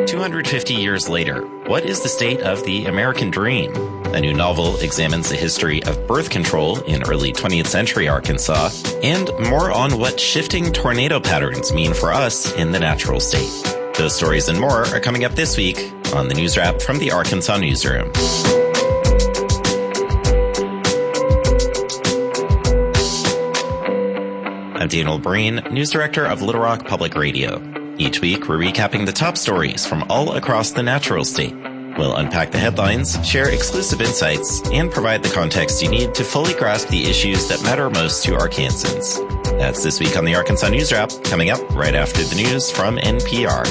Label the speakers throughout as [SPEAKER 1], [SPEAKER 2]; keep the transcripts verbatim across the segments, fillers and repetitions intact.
[SPEAKER 1] two hundred fifty years later, what is the state of the American dream? A new novel examines the history of birth control in early twentieth century Arkansas, and more on what shifting tornado patterns mean for us in the natural state. Those stories and more are coming up this week on the News Wrap from the Arkansas Newsroom. I'm Daniel Breen, News Director of Little Rock Public Radio. Each week, we're recapping the top stories from all across the natural state. We'll unpack the headlines, share exclusive insights, and provide the context you need to fully grasp the issues that matter most to Arkansans. That's this week on the Arkansas News Wrap, coming up right after the news from N P R.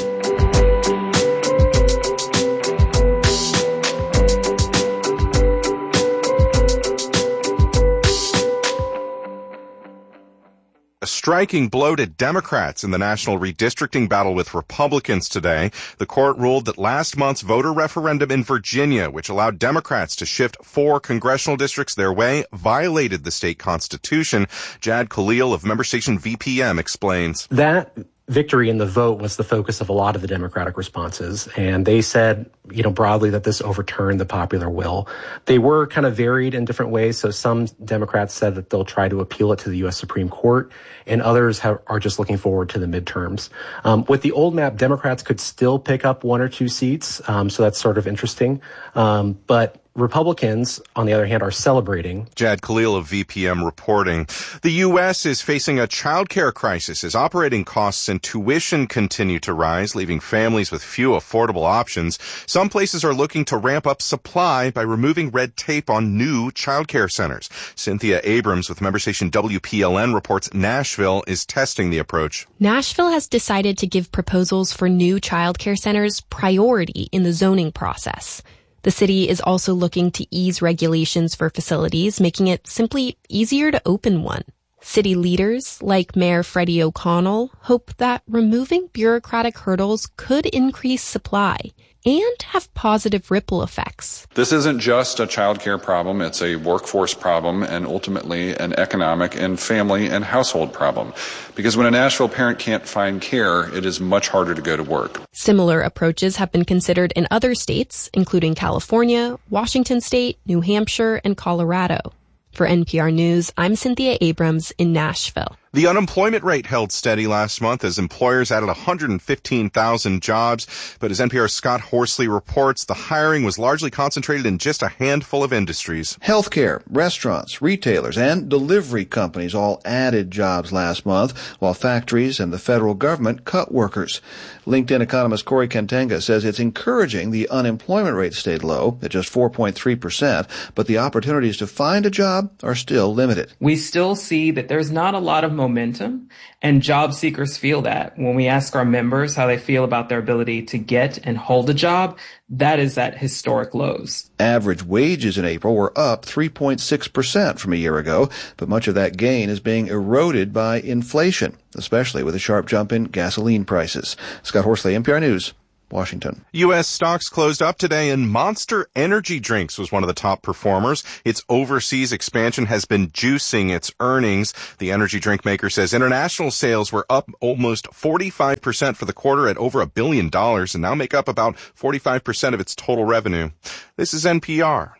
[SPEAKER 2] A striking blow to Democrats in the national redistricting battle with Republicans today. The court ruled that last month's voter referendum in Virginia, which allowed Democrats to shift four congressional districts their way, violated the state constitution. Jad Khalil of member station V P M explains.
[SPEAKER 3] That victory in the vote was the focus of a lot of the Democratic responses, and they said, you know, broadly that this overturned the popular will. They were kind of varied in different ways. So some Democrats said that they'll try to appeal it to the U S Supreme Court, and others have, are just looking forward to the midterms. Um, with the old map, Democrats could still pick up one or two seats, um, so that's sort of interesting. Um, but Republicans, on the other hand, are celebrating.
[SPEAKER 2] Jad Khalil of V P M reporting. The U S is facing a childcare crisis as operating costs and tuition continue to rise, leaving families with few affordable options. Some places are looking to ramp up supply by removing red tape on new childcare centers. Cynthia Abrams with member station W P L N reports Nashville is testing the approach.
[SPEAKER 4] Nashville has decided to give proposals for new childcare centers priority in the zoning process. The city is also looking to ease regulations for facilities, making it simply easier to open one. City leaders, like Mayor Freddie O'Connell, hope that removing bureaucratic hurdles could increase supply and have positive ripple effects.
[SPEAKER 5] This isn't just a child care problem, it's a workforce problem and ultimately an economic and family and household problem. Because when a Nashville parent can't find care, it is much harder to go to work.
[SPEAKER 4] Similar approaches have been considered in other states, including California, Washington State, New Hampshire, and Colorado. For N P R News, I'm Cynthia Abrams in Nashville.
[SPEAKER 2] The unemployment rate held steady last month as employers added one hundred fifteen thousand jobs. But as N P R's Scott Horsley reports, the hiring was largely concentrated in just a handful of industries.
[SPEAKER 6] Healthcare, restaurants, retailers, and delivery companies all added jobs last month, while factories and the federal government cut workers. LinkedIn economist Corey Kentenga says it's encouraging the unemployment rate stayed low at just four point three percent, but the opportunities to find a job are still limited.
[SPEAKER 7] We still see that there's not a lot of momentum, and job seekers feel that. When we ask our members how they feel about their ability to get and hold a job, that is at historic lows.
[SPEAKER 6] Average wages in April were up three point six percent from a year ago, but much of that gain is being eroded by inflation, especially with a sharp jump in gasoline prices. Scott Horsley, N P R News, Washington.
[SPEAKER 2] U S stocks closed up today, and Monster Energy Drinks was one of the top performers. Its overseas expansion has been juicing its earnings. The energy drink maker says international sales were up almost forty-five percent for the quarter at over a billion dollars and now make up about forty-five percent of its total revenue. This is N P R.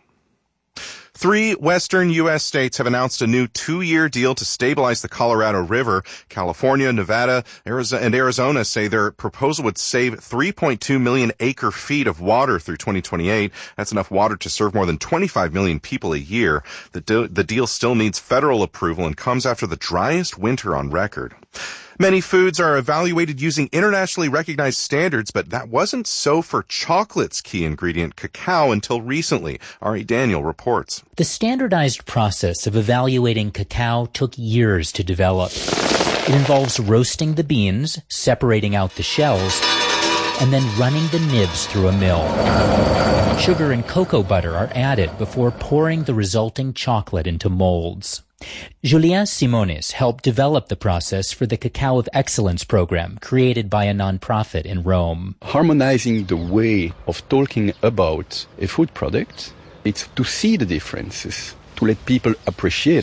[SPEAKER 2] Three western U S states have announced a new two-year deal to stabilize the Colorado River. California, Nevada, Arizona, and Arizona say their proposal would save three point two million acre feet of water through twenty twenty-eight. That's enough water to serve more than twenty-five million people a year. The, de- the deal still needs federal approval and comes after the driest winter on record. Many foods are evaluated using internationally recognized standards, but that wasn't so for chocolate's key ingredient, cacao, until recently. Ari Daniel reports.
[SPEAKER 8] The standardized process of evaluating cacao took years to develop. It involves roasting the beans, separating out the shells, and then running the nibs through a mill. Sugar and cocoa butter are added before pouring the resulting chocolate into molds. Julien Simonis helped develop the process for the Cacao of Excellence program created by a nonprofit in Rome.
[SPEAKER 9] Harmonizing the way of talking about a food product, it's to see the differences, to let people appreciate it.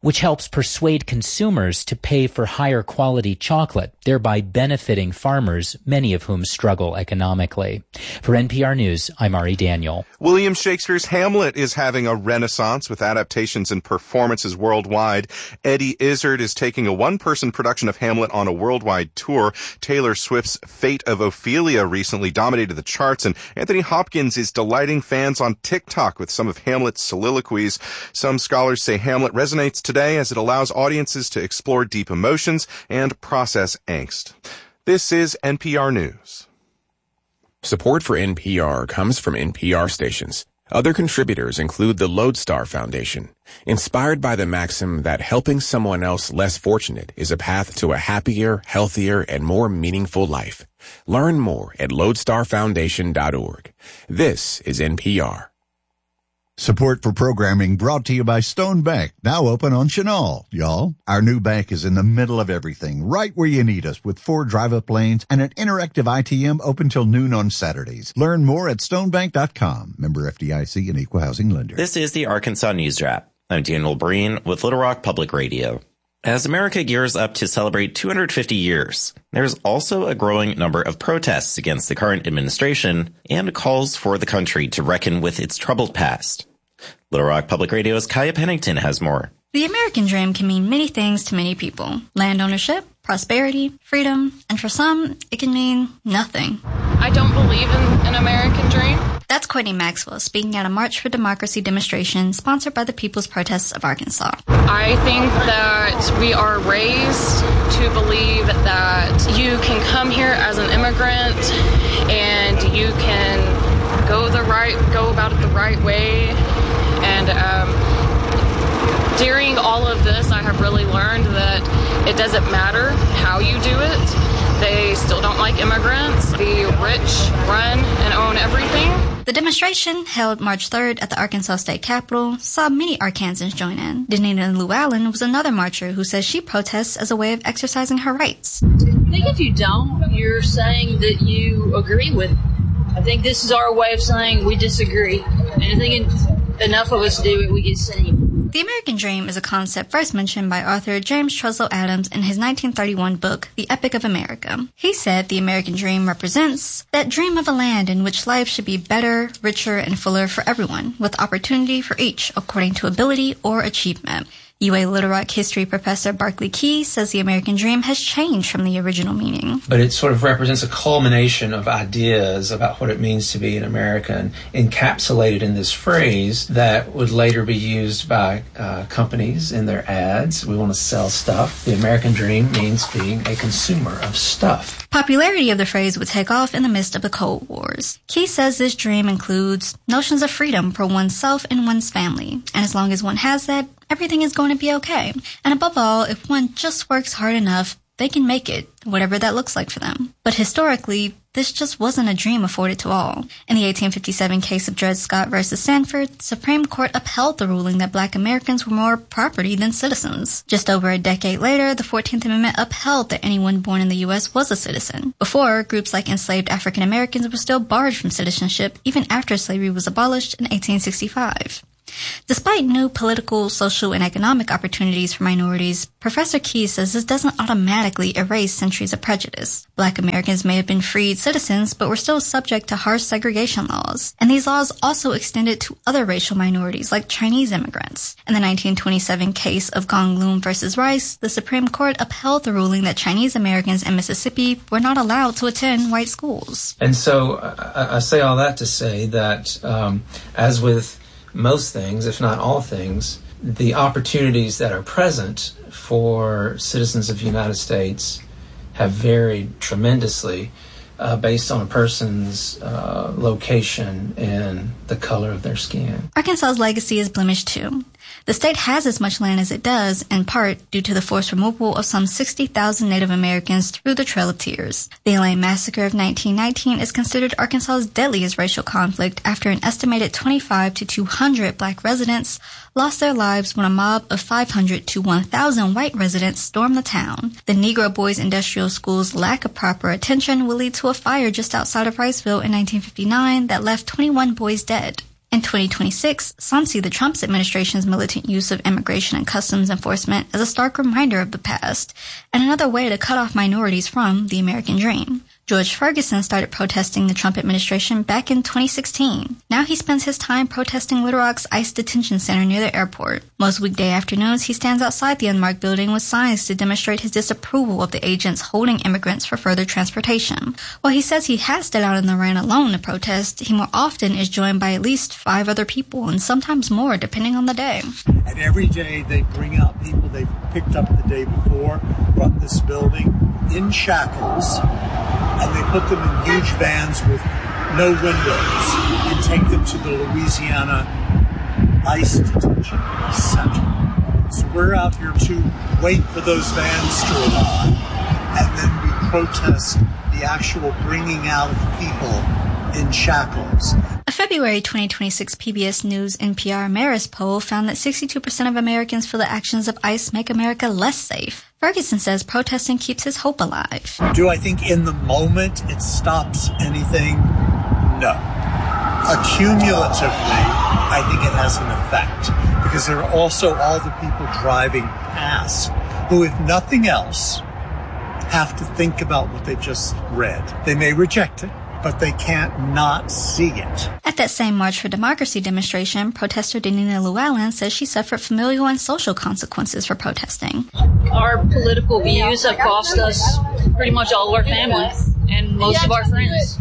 [SPEAKER 8] which helps persuade consumers to pay for higher quality chocolate, thereby benefiting farmers, many of whom struggle economically. For N P R News, I'm Ari Daniel.
[SPEAKER 2] William Shakespeare's Hamlet is having a renaissance with adaptations and performances worldwide. Eddie Izzard is taking a one-person production of Hamlet on a worldwide tour. Taylor Swift's Fate of Ophelia recently dominated the charts, and Anthony Hopkins is delighting fans on TikTok with some of Hamlet's soliloquies. Some scholars say Hamlet resonates today as it allows audiences to explore deep emotions and process angst. This is N P R News.
[SPEAKER 10] Support for N P R comes from N P R stations. Other contributors include the Lodestar Foundation, inspired by the maxim that helping someone else less fortunate is a path to a happier, healthier, and more meaningful life. Learn more at lodestar foundation dot org. This is N P R.
[SPEAKER 11] Support for programming brought to you by Stone Bank, now open on Chenal, y'all. Our new bank is in the middle of everything, right where you need us, with four drive-up lanes and an interactive I T M open till noon on Saturdays. Learn more at stone bank dot com. Member F D I C and Equal Housing Lender.
[SPEAKER 1] This is the Arkansas News Wrap. I'm Daniel Breen with Little Rock Public Radio. As America gears up to celebrate two hundred fifty years, there's also a growing number of protests against the current administration and calls for the country to reckon with its troubled past. Little Rock Public Radio's Kaya Pennington has more.
[SPEAKER 12] The American dream can mean many things to many people. Land ownership, prosperity, freedom, and for some, it can mean nothing.
[SPEAKER 13] I don't believe in an American dream.
[SPEAKER 12] That's Courtney Maxwell speaking at a March for Democracy demonstration sponsored by the People's Protests of Arkansas.
[SPEAKER 13] I think that we are raised to believe that you can come here as an immigrant and you can go the right, go about it the right way. And um, during all of this, I have really learned that it doesn't matter how you do it. They still don't like immigrants. The rich run and own everything.
[SPEAKER 12] The demonstration, held March third at the Arkansas State Capitol, saw many Arkansans join in. Danita Llewellyn was another marcher who says she protests as a way of exercising her rights.
[SPEAKER 14] I think if you don't, you're saying that you agree with it. I think this is our way of saying we disagree. And I think enough of us do it, we get seen.
[SPEAKER 12] The American Dream is a concept first mentioned by author James Truslow Adams in his nineteen thirty-one book, The Epic of America. He said the American Dream represents that dream of a land in which life should be better, richer, and fuller for everyone, with opportunity for each according to ability or achievement. U A Little Rock history professor Barclay Key says the American Dream has changed from the original meaning.
[SPEAKER 15] But it sort of represents a culmination of ideas about what it means to be an American, encapsulated in this phrase that would later be used by uh, companies in their ads. We want to sell stuff. The American Dream means being a consumer of stuff.
[SPEAKER 12] Popularity of the phrase would take off in the midst of the Cold Wars. Key says this dream includes notions of freedom for oneself and one's family. And as long as one has that, everything is going to be okay. And above all, if one just works hard enough, they can make it, whatever that looks like for them. But historically, this just wasn't a dream afforded to all. In the eighteen fifty-seven case of Dred Scott versus Sanford, Supreme Court upheld the ruling that black Americans were more property than citizens. Just over a decade later, the fourteenth Amendment upheld that anyone born in the U S was a citizen. Before, groups like enslaved African Americans were still barred from citizenship even after slavery was abolished in eighteen sixty-five. Despite new political, social, and economic opportunities for minorities, Professor Key says this doesn't automatically erase centuries of prejudice. Black Americans may have been freed citizens, but were still subject to harsh segregation laws. And these laws also extended to other racial minorities, like Chinese immigrants. In the nineteen twenty-seven case of Gong Loom versus Rice, the Supreme Court upheld the ruling that Chinese Americans in Mississippi were not allowed to attend white schools.
[SPEAKER 15] And so I, I say all that to say that, um, as with most things, if not all things, the opportunities that are present for citizens of the United States have varied tremendously uh, based on a person's uh, location and the color of their skin.
[SPEAKER 12] Arkansas's legacy is blemished too. The state has as much land as it does, in part due to the forced removal of some sixty thousand Native Americans through the Trail of Tears. The Elaine Massacre of nineteen nineteen is considered Arkansas's deadliest racial conflict after an estimated twenty-five to two hundred black residents lost their lives when a mob of five hundred to one thousand white residents stormed the town. The Negro Boys Industrial School's lack of proper attention will lead to a fire just outside of Riceville in nineteen fifty-nine that left twenty-one boys dead. In twenty twenty-six, some see the Trump administration's militant use of immigration and customs enforcement as a stark reminder of the past and another way to cut off minorities from the American dream. George Ferguson started protesting the Trump administration back in twenty sixteen. Now he spends his time protesting Little Rock's ICE detention center near the airport. Most weekday afternoons, he stands outside the unmarked building with signs to demonstrate his disapproval of the agents holding immigrants for further transportation. While he says he has stood out in the rain alone to protest, he more often is joined by at least five other people, and sometimes more, depending on the day.
[SPEAKER 16] And every day they bring out people they've picked up the day before from this building in shackles, and they put them in huge vans with no windows and take them to the Louisiana ICE detention center. So we're out here to wait for those vans to arrive, and then we protest the actual bringing out of people in shackles.
[SPEAKER 12] A February twenty twenty-six P B S News N P R Marist poll found that sixty-two percent of Americans feel the actions of ICE make America less safe. Ferguson says protesting keeps his hope alive.
[SPEAKER 16] Do I think in the moment it stops anything? No. Accumulatively, I think it has an effect, because there are also all the people driving past who, if nothing else, have to think about what they've just read. They may reject it, but they can't not see it.
[SPEAKER 12] At that same March for Democracy demonstration, protester Danina Llewellyn says she suffered familial and social consequences for protesting.
[SPEAKER 14] Our political views have cost us pretty much all of our family and most of our friends.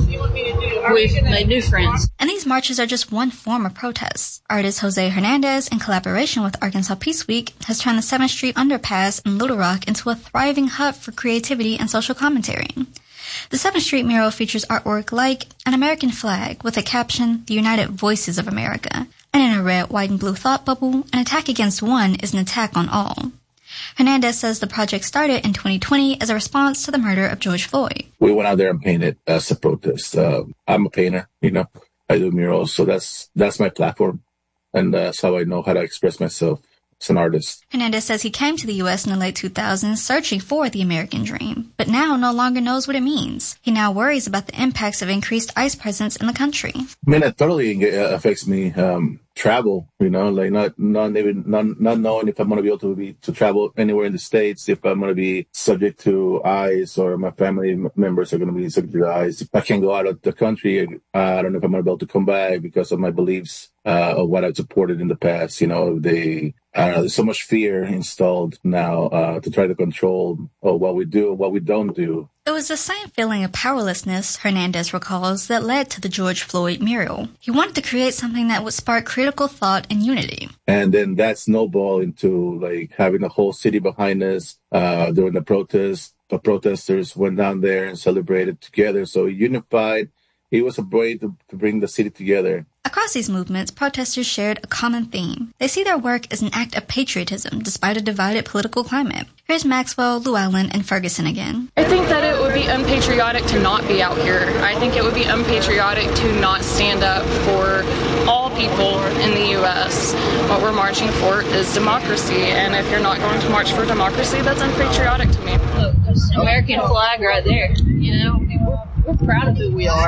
[SPEAKER 14] We've made new friends.
[SPEAKER 12] And these marches are just one form of protest. Artist Jose Hernandez, in collaboration with Arkansas Peace Week, has turned the seventh Street Underpass in Little Rock into a thriving hub for creativity and social commentary. The seventh Street mural features artwork like an American flag with a caption, "The United Voices of America," and in a red, white, and blue thought bubble, an attack against one is an attack on all. Hernandez says the project started in twenty twenty as a response to the murder of George Floyd.
[SPEAKER 17] We went out there and painted as a protest. Uh, I'm a painter, you know, I do murals, so that's that's my platform, and that's how I know how to express myself as an artist.
[SPEAKER 12] Hernandez says he came to the U S in the late two thousands searching for the American dream, but now no longer knows what it means. He now worries about the impacts of increased ICE presence in the country.
[SPEAKER 17] I mean, it totally affects me. Um, travel, you know, like not not even not, not knowing if I'm going to be able to be to travel anywhere in the States, if I'm going to be subject to ICE, or my family members are going to be subject to ICE. If I can't go out of the country, I don't know if I'm going to be able to come back because of my beliefs uh, of what I've supported in the past. You know, they I don't know. There's so much fear installed now uh, to try to control uh, what we do, what we don't do.
[SPEAKER 12] It was the same feeling of powerlessness, Hernandez recalls, that led to the George Floyd mural. He wanted to create something that would spark critical thought and unity.
[SPEAKER 17] And then that snowballed into like having the whole city behind us uh, during the protest. The protesters went down there and celebrated together. So unified. It was a way to, to bring the city together.
[SPEAKER 12] Across these movements, protesters shared a common theme. They see their work as an act of patriotism despite a divided political climate. Here's Maxwell, Llewellyn, and Ferguson again.
[SPEAKER 13] I think that it would be unpatriotic to not be out here. I think it would be unpatriotic to not stand up for all people in the U S. What we're marching for is democracy, and if you're not going to march for democracy, that's unpatriotic to me.
[SPEAKER 14] Look, American flag right there, you know? We're proud of who we are.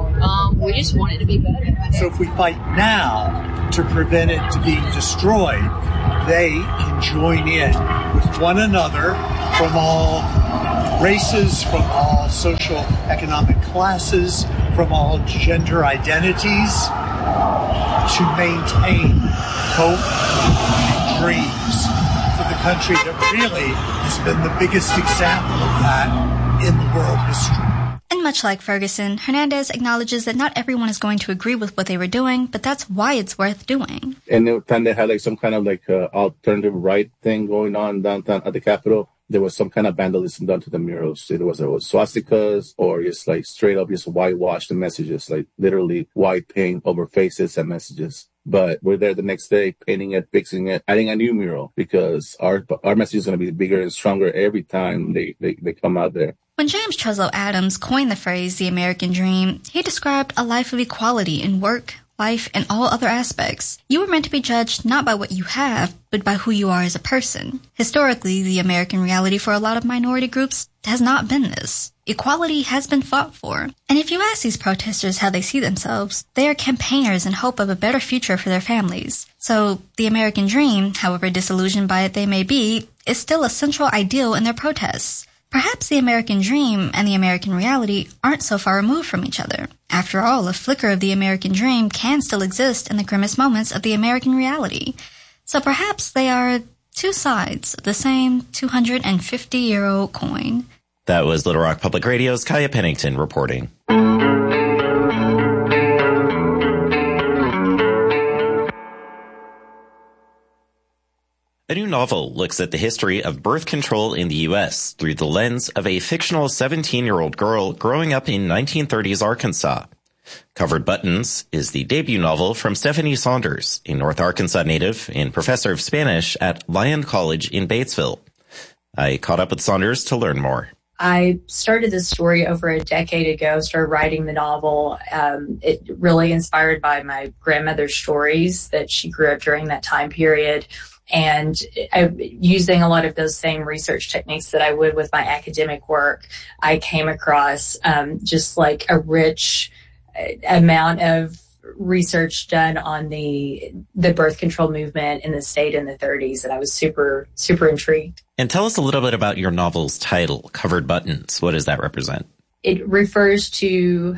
[SPEAKER 14] Um, we just want it to be better.
[SPEAKER 16] So if we fight now to prevent it to being destroyed, they can join in with one another from all races, from all social economic classes, from all gender identities, to maintain hope and dreams for the country that really has been the biggest example of that in the world history.
[SPEAKER 12] And much like Ferguson, Hernandez acknowledges that not everyone is going to agree with what they were doing, but that's why it's worth doing.
[SPEAKER 17] And every time they had like some kind of like uh, alternative right thing going on downtown at the Capitol, there was some kind of vandalism done to the murals. It was, it was swastikas or just like straight up just whitewash the messages, like literally white paint over faces and messages. But we're there the next day, painting it, fixing it, adding a new mural because our our message is going to be bigger and stronger every time they, they, they come out there.
[SPEAKER 12] When James Truslow Adams coined the phrase the American dream, he described a life of equality in work, life, and all other aspects. You were meant to be judged not by what you have, but by who you are as a person. Historically, the American reality for a lot of minority groups has not been this. Equality has been fought for. And if you ask these protesters how they see themselves, they are campaigners in hope of a better future for their families. So the American dream, however disillusioned by it they may be, is still a central ideal in their protests. Perhaps the American dream and the American reality aren't so far removed from each other. After all, a flicker of the American dream can still exist in the grimmest moments of the American reality. So perhaps they are two sides of the same two hundred fifty-year-old coin.
[SPEAKER 1] That was Little Rock Public Radio's Kaya Pennington reporting. A new novel looks at the history of birth control in the U S through the lens of a fictional seventeen-year-old girl growing up in nineteen thirties Arkansas. Covered Buttons is the debut novel from Stephanie Saunders, a North Arkansas native and professor of Spanish at Lyon College in Batesville. I caught up with Saunders to learn more.
[SPEAKER 18] I started this story over a decade ago, started writing the novel. Um, it really inspired by my grandmother's stories that she grew up during that time period. And I, using a lot of those same research techniques that I would with my academic work, I came across um, just like a rich amount of research done on the the birth control movement in the state in the thirties, and I was super, super intrigued.
[SPEAKER 1] And tell us a little bit about your novel's title, Covered Buttons. What does that represent?
[SPEAKER 18] It refers to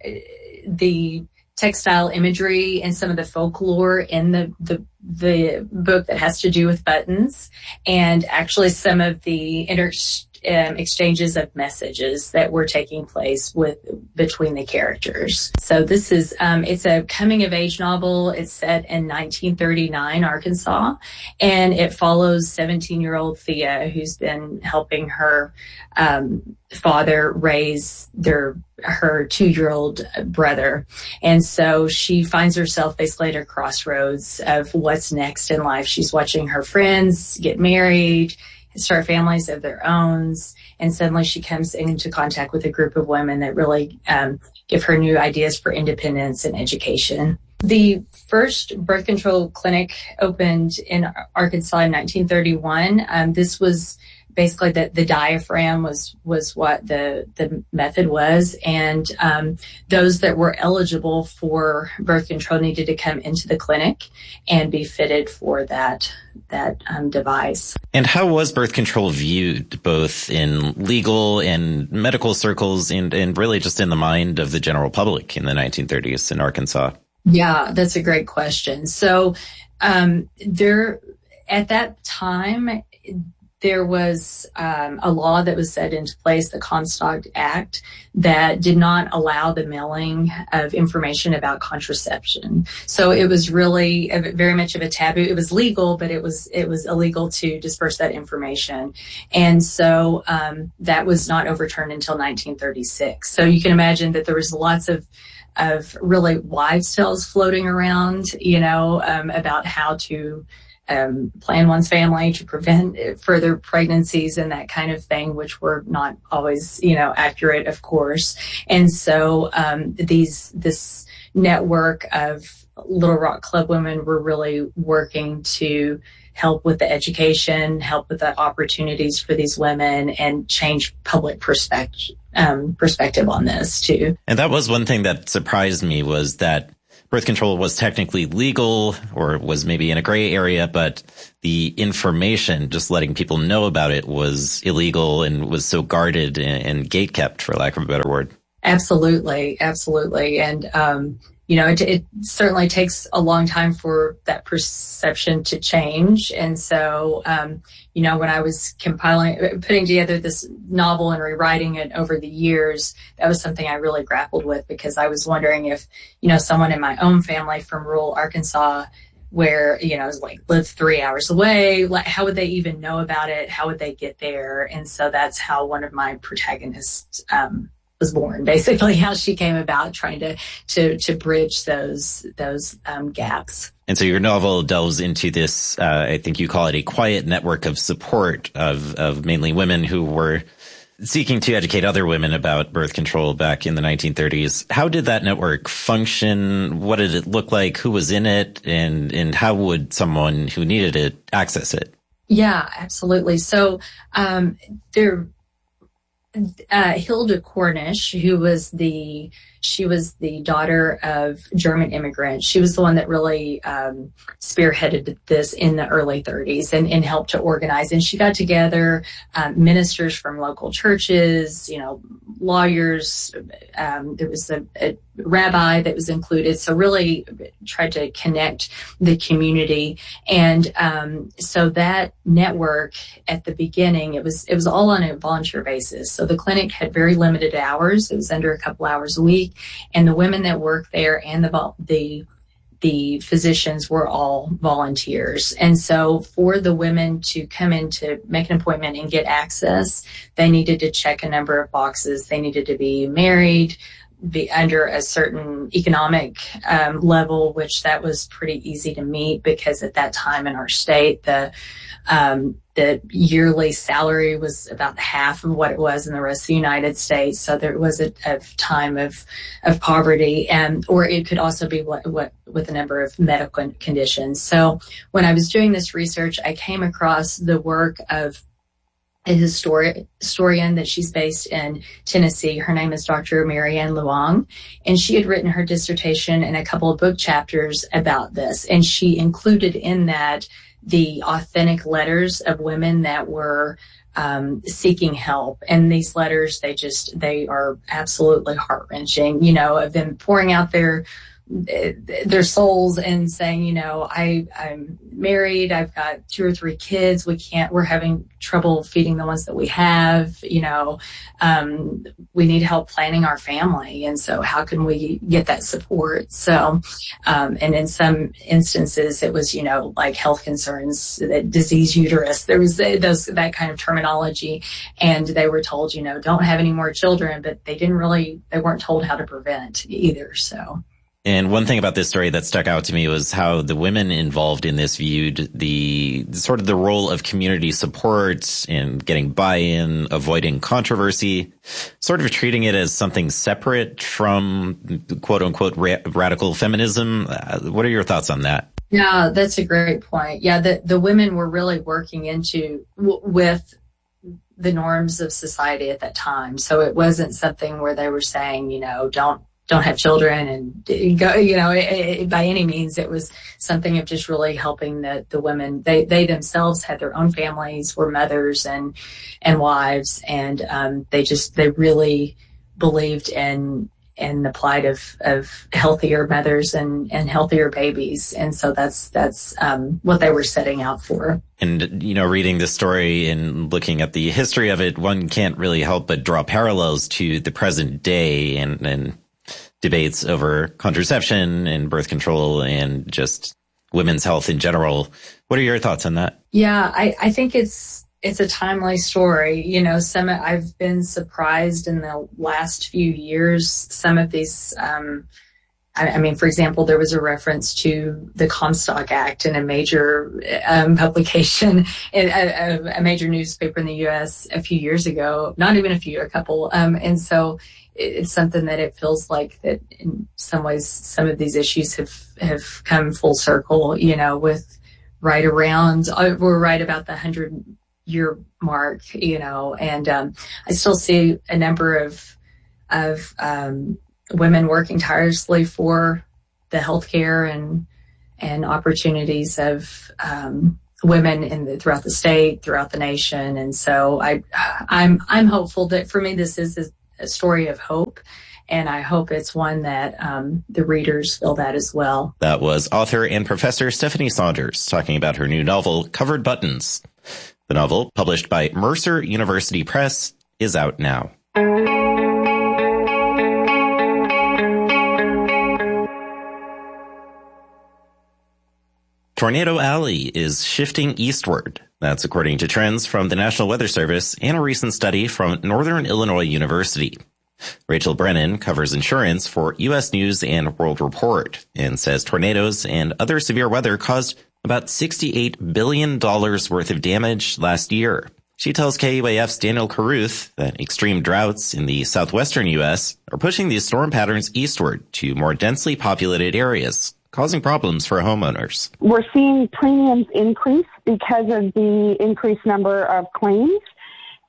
[SPEAKER 18] the textile imagery and some of the folklore in the, the the book that has to do with buttons, and actually some of the inter um, exchanges of messages that were taking place with between the characters. So this is um, it's a coming of age novel. It's set in nineteen thirty-nine Arkansas, and it follows seventeen year old Thea, who's been helping her um, father raise their her two-year-old brother. And so she finds herself basically at a crossroads of what's next in life. She's watching her friends get married, start families of their own, and suddenly she comes into contact with a group of women that really um, give her new ideas for independence and education. The first birth control clinic opened in Arkansas in nineteen thirty-one. Um, this was basically the, the diaphragm was, was what the, the method was. And, um, those that were eligible for birth control needed to come into the clinic and be fitted for that, that, um, device.
[SPEAKER 1] And how was birth control viewed both in legal and medical circles and, and really just in the mind of the general public in the nineteen thirties in Arkansas?
[SPEAKER 18] Yeah, that's a great question. So, um, there, at that time, there was um, a law that was set into place, the Comstock Act, that did not allow the mailing of information about contraception. So it was really a, very much of a taboo. It was legal, but it was it was illegal to disperse that information. And so um, that was not overturned until nineteen thirty-six. So you can imagine that there was lots of of really wives' tales floating around, you know, um, about how to Um, plan one's family to prevent further pregnancies and that kind of thing, which were not always, you know, accurate, of course. And so um, these this network of Little Rock Club women were really working to help with the education, help with the opportunities for these women, and change public perspective um, perspective on this too.
[SPEAKER 1] And that was one thing that surprised me, was that birth control was technically legal, or was maybe in a gray area, but the information, just letting people know about it, was illegal and was so guarded and, and gatekept, for lack of a better word.
[SPEAKER 18] Absolutely. Absolutely. And, um, you know, it, it certainly takes a long time for that perception to change. And so, um, you know, when I was compiling, putting together this novel and rewriting it over the years, that was something I really grappled with, because I was wondering if, you know, someone in my own family from rural Arkansas, where, you know, like lived three hours away, like how would they even know about it? How would they get there? And so that's how one of my protagonists, um, was born, basically, how she came about, trying to to to bridge those those um, gaps.
[SPEAKER 1] And so your novel delves into this, uh, I think you call it a quiet network of support of of mainly women who were seeking to educate other women about birth control back in the nineteen thirties. How did that network function? What did it look like? Who was in it? And and how would someone who needed it access it?
[SPEAKER 18] Yeah, absolutely. So um, there. uh, Hilda Cornish, who was the, she was the daughter of German immigrants. She was the one that really um, spearheaded this in the early thirties and, and helped to organize. And she got together um, ministers from local churches, you know, lawyers. Um, there was a, a rabbi that was included. So really tried to connect the community. And um, so that network at the beginning, it was it was all on a volunteer basis. So the clinic had very limited hours. It was under a couple hours a week. And the women that worked there and the the the physicians were all volunteers. And so for the women to come in to make an appointment and get access, they needed to check a number of boxes. They needed to be married, be under a certain economic um, level, which that was pretty easy to meet because at that time in our state, the um, the yearly salary was about half of what it was in the rest of the United States. So there was a, a time of of poverty, and or it could also be what, what with a number of medical conditions. So when I was doing this research, I came across the work of a histori- historian that she's based in Tennessee. Her name is Doctor Marianne Luong, and she had written her dissertation and a couple of book chapters about this. And she included in that the authentic letters of women that were um, seeking help. And these letters, they just, they are absolutely heart-wrenching, you know, of them pouring out their their souls and saying, you know, I, I'm married, I've got two or three kids, we can't, we're having trouble feeding the ones that we have, you know, um, we need help planning our family. And so how can we get that support? So, um, and in some instances it was, you know, like health concerns, disease uterus, there was those, that kind of terminology. And they were told, you know, don't have any more children, but they didn't really, they weren't told how to prevent either. So.
[SPEAKER 1] And one thing about this story that stuck out to me was how the women involved in this viewed the sort of the role of community support and getting buy-in, avoiding controversy, sort of treating it as something separate from quote unquote ra- radical feminism. Uh, what are your thoughts on that?
[SPEAKER 18] Yeah, that's a great point. Yeah, the, the women were really working into w- with the norms of society at that time. So it wasn't something where they were saying, you know, don't don't have children and go, you know, it, it, by any means, it was something of just really helping the, the women. They, they themselves had their own families, were mothers and, and wives. And, um, they just, they really believed in, in the plight of, of healthier mothers and, and healthier babies. And so that's, that's, um, what they were setting out for.
[SPEAKER 1] And, you know, reading this story and looking at the history of it, one can't really help but draw parallels to the present day and, and, debates over contraception and birth control and just women's health in general. What are your thoughts on that?
[SPEAKER 18] Yeah, I, I think it's it's a timely story. You know, some I've been surprised in the last few years. Some of these, um, I, I mean, for example, there was a reference to the Comstock Act in a major um, publication, in a, a major newspaper in the U S a few years ago. Not even a few, a couple, um, and so. It's something that it feels like that in some ways, some of these issues have, have come full circle, you know, with right around, we're right about the hundred year mark, you know, and, um, I still see a number of, of, um, women working tirelessly for the healthcare and, and opportunities of, um, women in the, throughout the state, throughout the nation. And so I, I'm, I'm hopeful that for me, this is a, a story of hope, and I hope it's one that um, the readers feel that as well.
[SPEAKER 1] That was author and professor Stephanie Saunders talking about her new novel, Covered Buttons. The novel, published by Mercer University Press, is out now. Tornado Alley is shifting eastward. That's according to trends from the National Weather Service and a recent study from Northern Illinois University. Rachel Brennan covers insurance for U S News and World Report and says tornadoes and other severe weather caused about sixty-eight billion dollars worth of damage last year. She tells K U A F's Daniel Caruth that extreme droughts in the southwestern U S are pushing these storm patterns eastward to more densely populated areas, causing problems for homeowners.
[SPEAKER 19] We're seeing premiums increase because of the increased number of claims.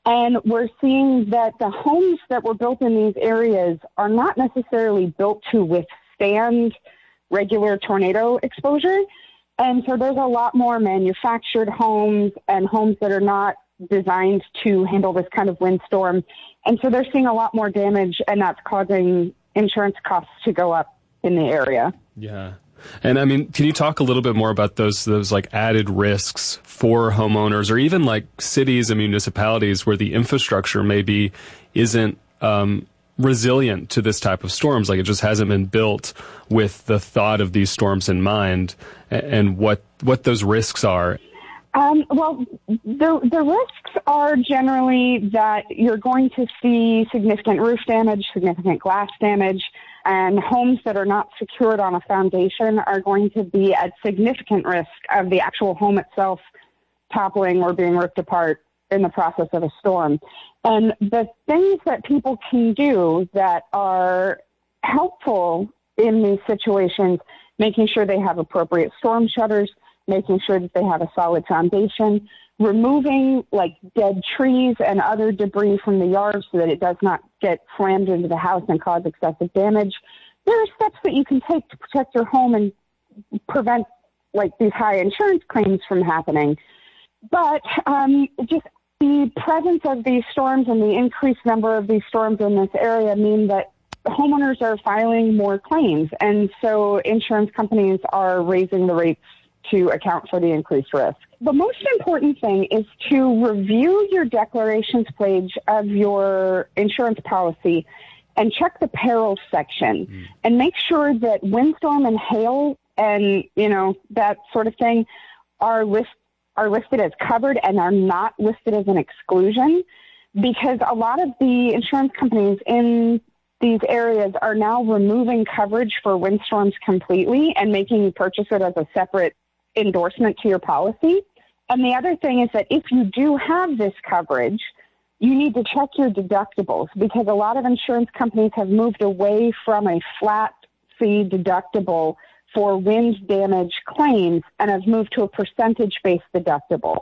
[SPEAKER 19] And we're seeing that the homes that were built in these areas are not necessarily built to withstand regular tornado exposure. And so there's a lot more manufactured homes and homes that are not designed to handle this kind of windstorm. And so they're seeing a lot more damage, and that's causing insurance costs to go up in the area.
[SPEAKER 20] Yeah. And I mean, can you talk a little bit more about those, those like added risks for homeowners, or even like cities and municipalities where the infrastructure maybe isn't, um, resilient to this type of storms? Like it just hasn't been built with the thought of these storms in mind, and what, what those risks are.
[SPEAKER 19] Um, well, the, the risks are generally that you're going to see significant roof damage, significant glass damage, and homes that are not secured on a foundation are going to be at significant risk of the actual home itself toppling or being ripped apart in the process of a storm. And the things that people can do that are helpful in these situations, making sure they have appropriate storm shutters, making sure that they have a solid foundation, removing like dead trees and other debris from the yard so that it does not get slammed into the house and cause excessive damage. There are steps that you can take to protect your home and prevent like these high insurance claims from happening. But um, just the presence of these storms and the increased number of these storms in this area mean that homeowners are filing more claims. And so insurance companies are raising the rates to account for the increased risk. The most important thing is to review your declarations page of your insurance policy and check the perils section mm. and make sure that windstorm and hail and, you know, that sort of thing are list, are listed as covered and are not listed as an exclusion, because a lot of the insurance companies in these areas are now removing coverage for windstorms completely and making you purchase it as a separate endorsement to your policy. And the other thing is that if you do have this coverage, you need to check your deductibles, because a lot of insurance companies have moved away from a flat fee deductible for wind damage claims and have moved to a percentage-based deductible.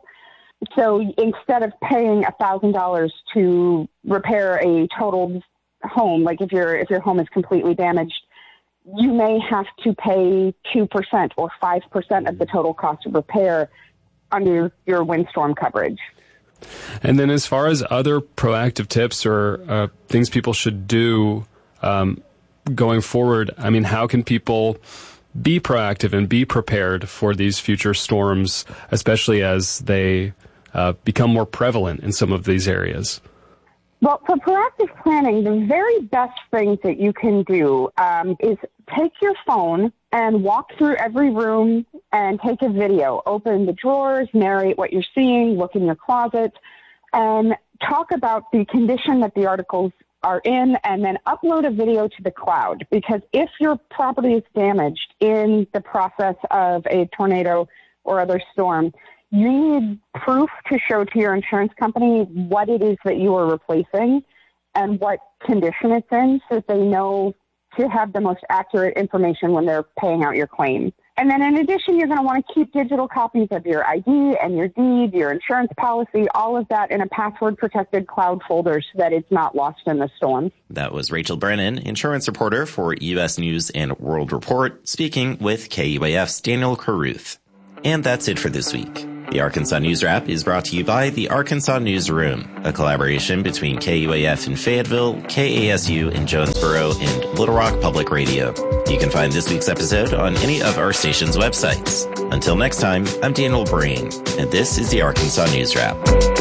[SPEAKER 19] So instead of paying one thousand dollars to repair a totaled home, like if your if your home is completely damaged, you may have to pay two percent or five percent of the total cost of repair under your windstorm coverage.
[SPEAKER 20] And then as far as other proactive tips or uh, things people should do um, going forward, I mean, how can people be proactive and be prepared for these future storms, especially as they uh, become more prevalent in some of these areas?
[SPEAKER 19] Well, for proactive planning, the very best things that you can do um, is take your phone and walk through every room and take a video. Open the drawers, narrate what you're seeing, look in your closet, and talk about the condition that the articles are in, and then upload a video to the cloud. Because if your property is damaged in the process of a tornado or other storm, you need proof to show to your insurance company what it is that you are replacing and what condition it's in, so that they know to have the most accurate information when they're paying out your claim. And then in addition, you're going to want to keep digital copies of your I D and your deed, your insurance policy, all of that in a password-protected cloud folder so that it's not lost in the storm.
[SPEAKER 1] That was Rachel Brennan, insurance reporter for U S News and World Report, speaking with K U A F's Daniel Carruth. And that's it for this week. The Arkansas News Wrap is brought to you by the Arkansas Newsroom, a collaboration between K U A F in Fayetteville, K A S U in Jonesboro, and Little Rock Public Radio. You can find this week's episode on any of our station's websites. Until next time, I'm Daniel Breen, and this is the Arkansas News Wrap.